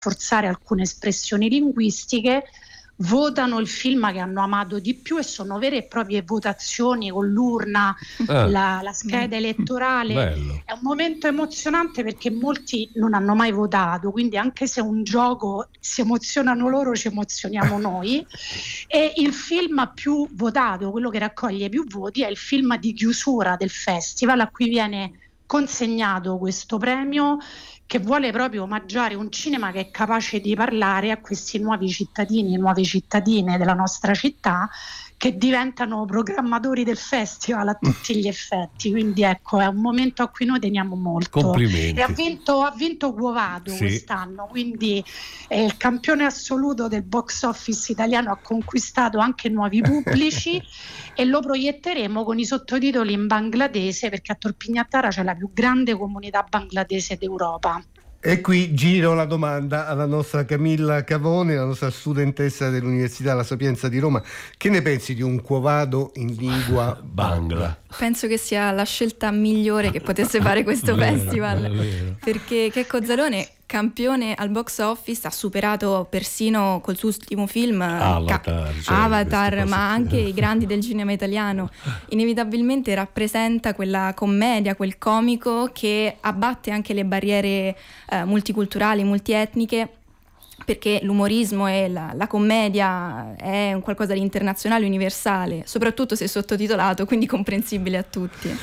rafforzare alcune espressioni linguistiche, votano il film che hanno amato di più e sono vere e proprie votazioni con l'urna, la scheda elettorale. Bello. È un momento emozionante perché molti non hanno mai votato, quindi anche se un gioco si emozionano loro, ci emozioniamo noi. E il film più votato, quello che raccoglie più voti, è il film di chiusura del festival, a cui viene consegnato questo premio, che vuole proprio omaggiare un cinema che è capace di parlare a questi nuovi cittadini e nuove cittadine della nostra città, che diventano programmatori del festival a tutti gli effetti. Quindi ecco, è un momento a cui noi teniamo molto. Complimenti. E ha vinto Quo Vado quest'anno, quindi il campione assoluto del box office italiano, ha conquistato anche nuovi pubblici e lo proietteremo con i sottotitoli in bangladese, perché a Torpignattara c'è la più grande comunità bangladese d'Europa. E qui giro la domanda alla nostra Camilla Cavone, la nostra studentessa dell'Università La Sapienza di Roma. Che ne pensi di un Quo Vado in lingua bangla? Penso che sia la scelta migliore che potesse fare questo festival, perché Checco Zalone, campione al box office, ha superato persino col suo ultimo film Avatar, ma anche i grandi del cinema italiano. Inevitabilmente rappresenta quella commedia, quel comico che abbatte anche le barriere multiculturali, multietniche, perché l'umorismo e la commedia è un qualcosa di internazionale, universale, soprattutto se sottotitolato, quindi comprensibile a tutti.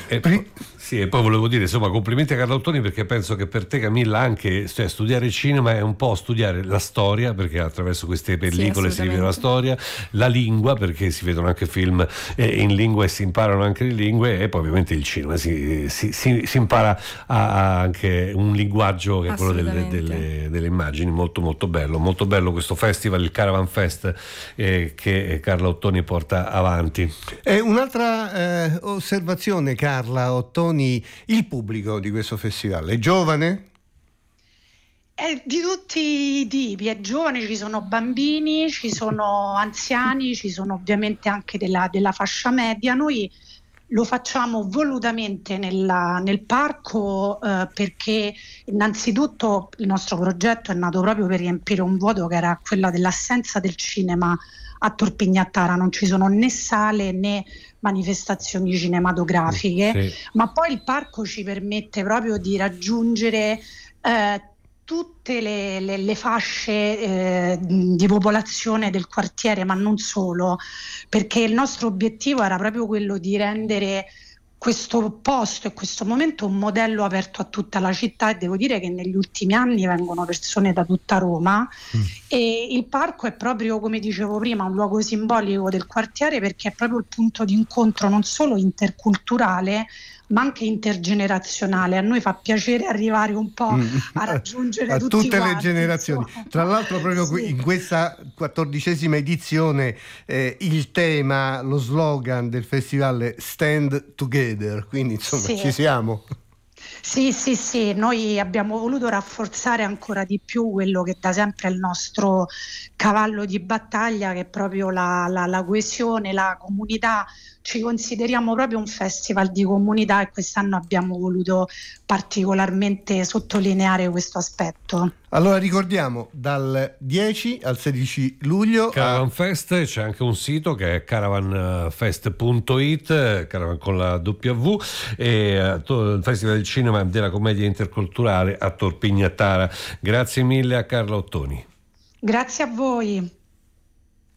E poi volevo dire, insomma, complimenti a Carlo Ottoni, perché penso che per te, Camilla, anche studiare cinema è un po' studiare la storia, perché attraverso queste pellicole si vive la storia, la lingua, perché si vedono anche film in lingua e si imparano anche le lingue, e poi ovviamente il cinema, si impara anche un linguaggio che è quello delle immagini. Molto molto bello questo festival, il Caravan Fest, che Carla Ottoni porta avanti. Un'altra osservazione, Carla Ottoni: il pubblico di questo festival è giovane? È di tutti i tipi, è giovane, ci sono bambini, ci sono anziani, ci sono ovviamente anche della fascia media. Noi lo facciamo volutamente nel parco, perché innanzitutto il nostro progetto è nato proprio per riempire un vuoto che era quella dell'assenza del cinema a Torpignattara. Non ci sono né sale né manifestazioni cinematografiche, ma poi il parco ci permette proprio di raggiungere tutte le fasce di popolazione del quartiere, ma non solo, perché il nostro obiettivo era proprio quello di rendere questo posto e questo momento un modello aperto a tutta la città, e devo dire che negli ultimi anni vengono persone da tutta Roma e il parco è proprio, come dicevo prima, un luogo simbolico del quartiere, perché è proprio il punto di incontro non solo interculturale ma anche intergenerazionale. A noi fa piacere arrivare un po' a raggiungere a tutte quanti, le generazioni. insomma. Tra l'altro proprio in questa 14ª edizione il tema, lo slogan del festival è Stand Together, quindi insomma ci siamo. Sì, noi abbiamo voluto rafforzare ancora di più quello che da sempre è il nostro cavallo di battaglia, che è proprio la coesione, la comunità. Ci consideriamo proprio un festival di comunità e quest'anno abbiamo voluto particolarmente sottolineare questo aspetto. Allora ricordiamo, dal 10 al 16 luglio Caravan Fest, c'è anche un sito che è caravanfest.it, Caravan con la W, e il Festival del Cinema e della Commedia Interculturale a Torpignattara. Grazie mille a Carla Ottoni. Grazie a voi.